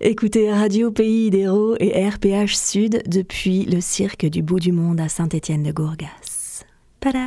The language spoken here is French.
Écoutez Radio Pays d'Hérault et RPH Sud depuis le cirque du Bout du Monde à Saint-Étienne-de-Gourgas.